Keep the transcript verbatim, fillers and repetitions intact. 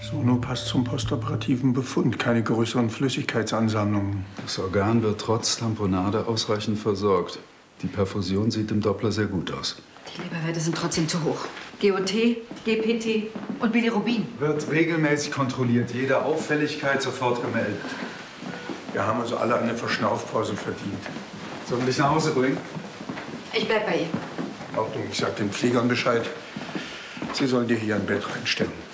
Sono passt zum postoperativen Befund. Keine größeren Flüssigkeitsansammlungen. Das Organ wird trotz Tamponade ausreichend versorgt. Die Perfusion sieht im Doppler sehr gut aus. Die Leberwerte sind trotzdem zu hoch. G O T, G P T und Bilirubin. Wird regelmäßig kontrolliert. Jede Auffälligkeit sofort gemeldet. Wir haben also alle eine Verschnaufpause verdient. Sollen wir dich nach Hause bringen? Ich bleib bei ihr. In Ordnung, ich sag den Pflegern Bescheid. Sie sollen dir hier ein Bett reinstellen.